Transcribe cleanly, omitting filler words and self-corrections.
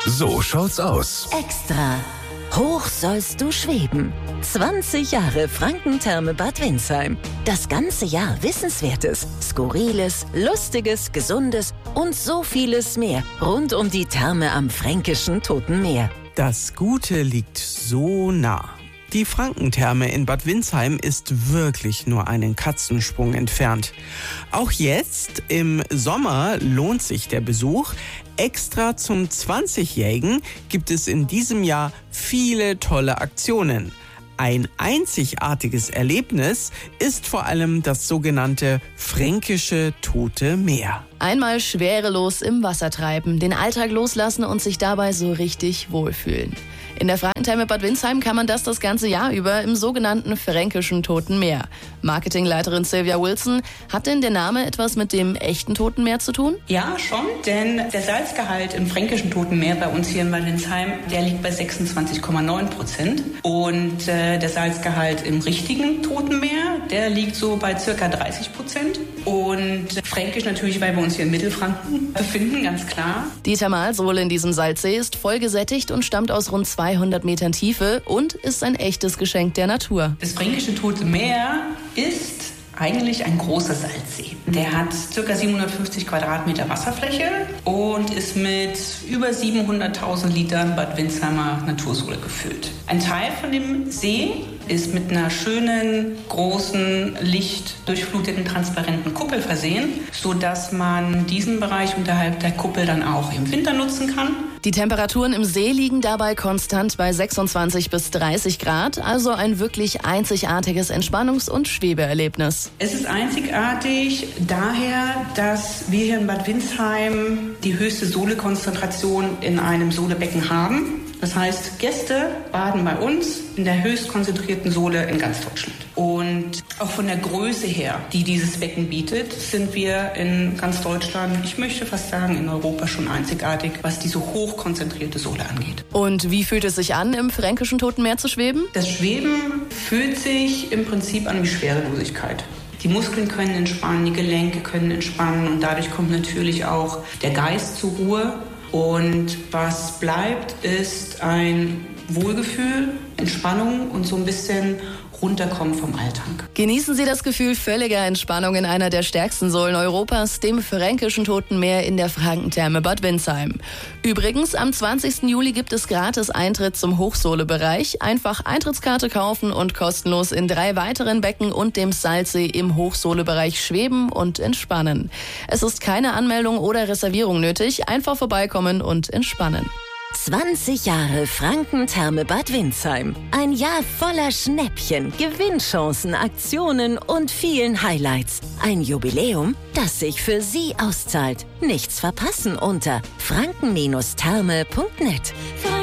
So schaut's aus. Extra. Hoch sollst du schweben. 20 Jahre Frankentherme Bad Windsheim. Das ganze Jahr Wissenswertes, Skurriles, Lustiges, Gesundes und so vieles mehr rund um die Therme am fränkischen Toten Meer. Das Gute liegt so nah. Die Frankentherme in Bad Windsheim ist wirklich nur einen Katzensprung entfernt. Auch jetzt im Sommer lohnt sich der Besuch. Extra zum 20-Jährigen gibt es in diesem Jahr viele tolle Aktionen. Ein einzigartiges Erlebnis ist vor allem das sogenannte fränkische Tote Meer. Einmal schwerelos im Wasser treiben, den Alltag loslassen und sich dabei so richtig wohlfühlen. In der Frankentherme Bad Windsheim kann man das ganze Jahr über im sogenannten fränkischen Toten Meer. Marketingleiterin Sylvia Wilson, hat denn der Name etwas mit dem echten Toten Meer zu tun? Ja, schon, denn der Salzgehalt im fränkischen Toten Meer bei uns hier in Bad Windsheim, der liegt bei 26,9%. Und der Salzgehalt im richtigen Toten Meer, der liegt so bei ca. 30%. Und fränkisch natürlich, weil wir uns hier in Mittelfranken befinden, ganz klar. Die Thermalsohle in diesem Salzsee ist vollgesättigt und stammt aus rund 200 Metern Tiefe und ist ein echtes Geschenk der Natur. Das fränkische Tote Meer ist eigentlich ein großer Salzsee. Der hat ca. 750 Quadratmeter Wasserfläche und ist mit über 700.000 Litern Bad Windsheimer Natursohle gefüllt. Ein Teil von dem See ist mit einer schönen, großen, lichtdurchfluteten, transparenten Kuppel versehen, sodass man diesen Bereich unterhalb der Kuppel dann auch im Winter nutzen kann. Die Temperaturen im See liegen dabei konstant bei 26 bis 30 Grad, also ein wirklich einzigartiges Entspannungs- und Schwebeerlebnis. Es ist einzigartig daher, dass wir hier in Bad Windsheim die höchste Solekonzentration in einem Solebecken haben. Das heißt, Gäste baden bei uns in der höchst konzentrierten Sohle in ganz Deutschland. Und auch von der Größe her, die dieses Becken bietet, sind wir in ganz Deutschland, ich möchte fast sagen in Europa schon einzigartig, was diese hochkonzentrierte Sohle angeht. Und wie fühlt es sich an, im fränkischen Toten Meer zu schweben? Das Schweben fühlt sich im Prinzip an wie Schwerelosigkeit. Die Muskeln können entspannen, die Gelenke können entspannen und dadurch kommt natürlich auch der Geist zur Ruhe. Und was bleibt, ist ein Wohlgefühl, Entspannung und so ein bisschen runterkommen vom Alltag. Genießen Sie das Gefühl völliger Entspannung in einer der stärksten Säulen Europas, dem fränkischen Toten Meer in der Frankentherme Bad Windsheim. Übrigens, am 20. Juli gibt es gratis Eintritt zum Hochsohlebereich. Einfach Eintrittskarte kaufen und kostenlos in 3 weiteren Becken und dem Salzsee im Hochsohlebereich schweben und entspannen. Es ist keine Anmeldung oder Reservierung nötig, einfach vorbeikommen und entspannen. 20 Jahre Frankentherme Bad Windsheim. Ein Jahr voller Schnäppchen, Gewinnchancen, Aktionen und vielen Highlights. Ein Jubiläum, das sich für Sie auszahlt. Nichts verpassen unter franken-therme.net.